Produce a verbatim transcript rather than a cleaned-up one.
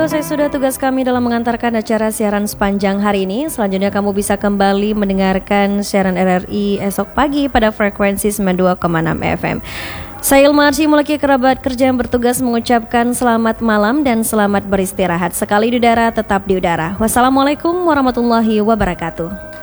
selesai sudah tugas kami dalam mengantarkan acara siaran sepanjang hari ini. Selanjutnya kamu bisa kembali mendengarkan siaran R R I esok pagi pada frekuensi sembilan puluh dua koma enam F M. Saya Ilma Arsy Mulaki, kerabat kerja yang bertugas, mengucapkan selamat malam dan selamat beristirahat. Sekali di udara, tetap di udara. Wassalamualaikum warahmatullahi wabarakatuh.